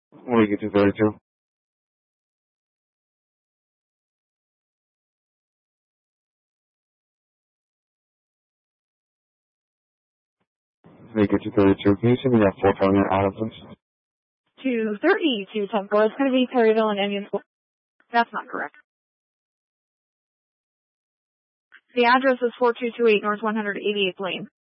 What do you get to 32? They get to 32. Can you send me that full phone out of this? 232 Temple. It's going to be Perryville and Indian School. That's not correct. The address is 4228 North 188th Lane.